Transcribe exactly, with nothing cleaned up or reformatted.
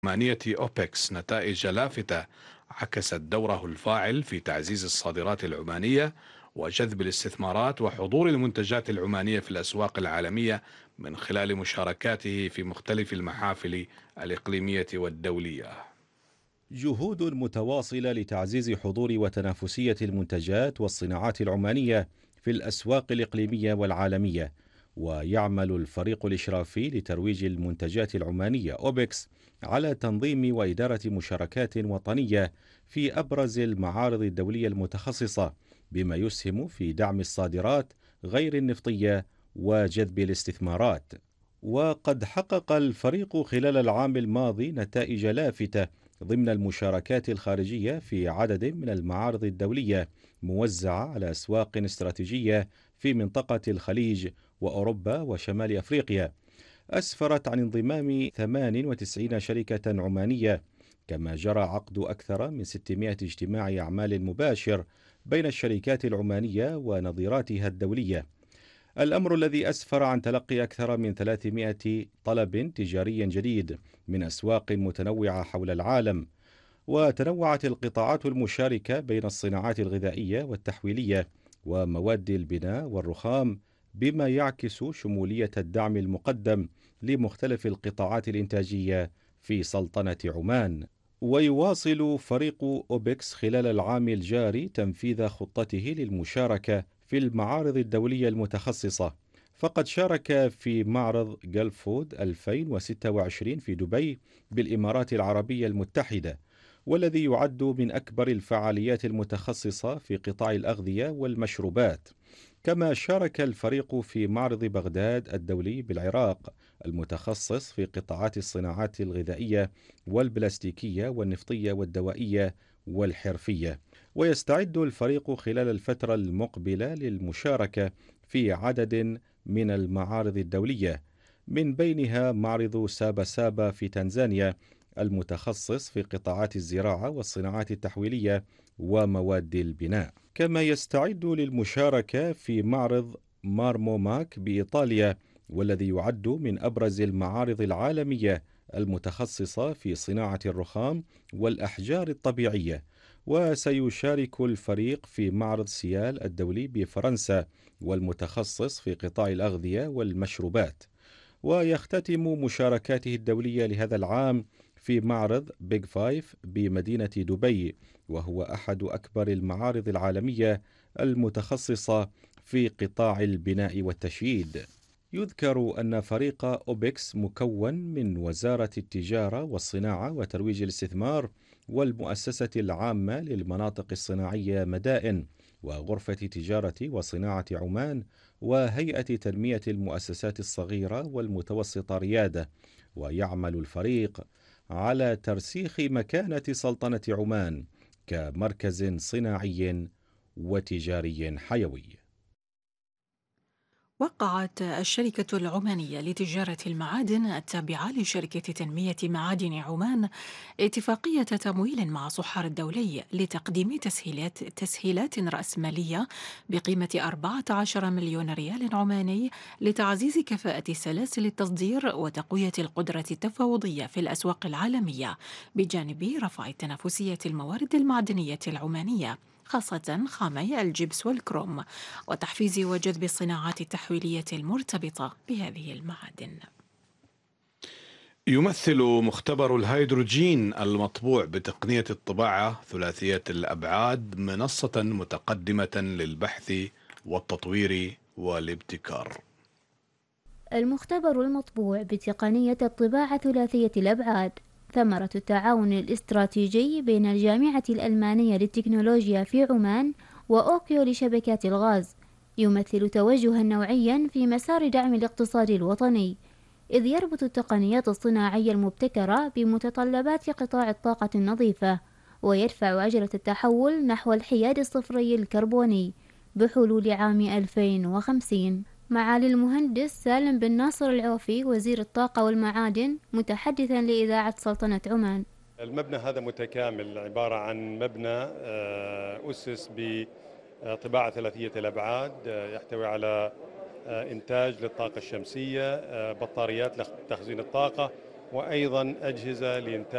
العمانية أوبكس نتائج لافتة عكست دوره الفاعل في تعزيز الصادرات العمانية وجذب الاستثمارات وحضور المنتجات العمانية في الأسواق العالمية من خلال مشاركاته في مختلف المحافل الإقليمية والدولية. جهود متواصلة لتعزيز حضور وتنافسية المنتجات والصناعات العمانية في الأسواق الإقليمية والعالمية. ويعمل الفريق الإشرافي لترويج المنتجات العمانية أوبكس على تنظيم وإدارة مشاركات وطنية في أبرز المعارض الدولية المتخصصة، بما يسهم في دعم الصادرات غير النفطية وجذب الاستثمارات. وقد حقق الفريق خلال العام الماضي نتائج لافتة ضمن المشاركات الخارجية في عدد من المعارض الدولية موزعة على أسواق استراتيجية في منطقة الخليج وأوروبا وشمال أفريقيا، أسفرت عن انضمام ثمان وتسعين شركة عمانية. كما جرى عقد أكثر من ستمائة اجتماع أعمال مباشر بين الشركات العمانية ونظيراتها الدولية، الأمر الذي أسفر عن تلقي أكثر من ثلاثمائة طلب تجاري جديد من أسواق متنوعة حول العالم. وتنوعت القطاعات المشاركة بين الصناعات الغذائية والتحويلية ومواد البناء والرخام، بما يعكس شمولية الدعم المقدم لمختلف القطاعات الإنتاجية في سلطنة عمان. ويواصل فريق أوبكس خلال العام الجاري تنفيذ خطته للمشاركة في المعارض الدولية المتخصصة، فقد شارك في معرض جلفود ألفين وستة وعشرين في دبي بالإمارات العربية المتحدة، والذي يعد من أكبر الفعاليات المتخصصة في قطاع الأغذية والمشروبات. كما شارك الفريق في معرض بغداد الدولي بالعراق المتخصص في قطاعات الصناعات الغذائية والبلاستيكية والنفطية والدوائية والحرفية. ويستعد الفريق خلال الفترة المقبلة للمشاركة في عدد من المعارض الدولية، من بينها معرض سابا سابا في تنزانيا المتخصص في قطاعات الزراعة والصناعات التحويلية ومواد البناء. كما يستعد للمشاركة في معرض مارموماك بإيطاليا، والذي يعد من أبرز المعارض العالمية المتخصصة في صناعة الرخام والأحجار الطبيعية. وسيشارك الفريق في معرض سيال الدولي بفرنسا والمتخصص في قطاع الأغذية والمشروبات. ويختتم مشاركاته الدولية لهذا العام في معرض بيج فايف بمدينة دبي، وهو أحد أكبر المعارض العالمية المتخصصة في قطاع البناء والتشييد. يذكر أن فريق أوبكس مكون من وزارة التجارة والصناعة وترويج الاستثمار والمؤسسة العامة للمناطق الصناعية مدائن وغرفة تجارة وصناعة عمان وهيئة تنمية المؤسسات الصغيرة والمتوسطة ريادة. ويعمل الفريق على ترسيخ مكانة سلطنة عمان كمركز صناعي وتجاري حيوي. وقعت الشركة العمانية لتجارة المعادن التابعة لشركة تنمية معادن عمان اتفاقية تمويل مع صحار الدولي لتقديم تسهيلات تسهيلات رأسمالية بقيمة أربعة عشر مليون ريال عماني لتعزيز كفاءة سلاسل التصدير وتقوية القدرة التفاوضية في الأسواق العالمية، بجانب رفع التنافسية الموارد المعدنية العمانية خاصة خامي الجبس والكروم، وتحفيز وجذب الصناعات التحويلية المرتبطة بهذه المعادن. يمثل مختبر الهيدروجين المطبوع بتقنية الطباعة ثلاثية الأبعاد منصة متقدمة للبحث والتطوير والابتكار. المختبر المطبوع بتقنية الطباعة ثلاثية الأبعاد ثمرة التعاون الاستراتيجي بين الجامعة الألمانية للتكنولوجيا في عمان وأوكيو لشبكات الغاز، يمثل توجها نوعيا في مسار دعم الاقتصاد الوطني، إذ يربط التقنيات الصناعية المبتكرة بمتطلبات قطاع الطاقة النظيفة، ويدفع عجلة التحول نحو الحياد الصفري الكربوني بحلول عام ألفين وخمسين. معالي المهندس سالم بن ناصر العوفي وزير الطاقة والمعادن متحدثا لإذاعة سلطنة عمان: المبنى هذا متكامل، عبارة عن مبنى أسس بطباعة ثلاثية الأبعاد، يحتوي على إنتاج للطاقة الشمسية، بطاريات لتخزين الطاقة، وأيضا أجهزة لإنتاج